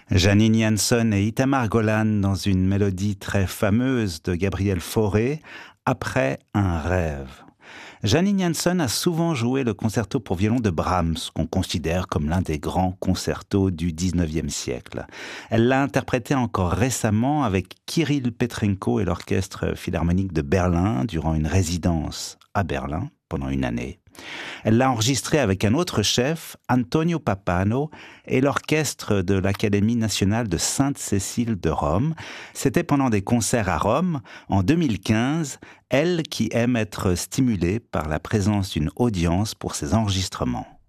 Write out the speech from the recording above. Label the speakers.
Speaker 1: Janine Janson et Itamar Golan dans une mélodie très fameuse de Gabriel Fauré, Après un rêve. Janine Janson a souvent joué le concerto pour violon de Brahms, qu'on considère comme l'un des grands concertos du XIXe siècle. Elle l'a interprété encore récemment avec Kirill Petrenko et l'Orchestre Philharmonique de Berlin durant une résidence à Berlin pendant une année. Elle l'a enregistré avec un autre chef, Antonio Pappano, et l'orchestre de l'Académie nationale de Sainte-Cécile de Rome. C'était pendant des concerts à Rome, en 2015, elle qui aime être stimulée par la présence d'une audience pour ses enregistrements.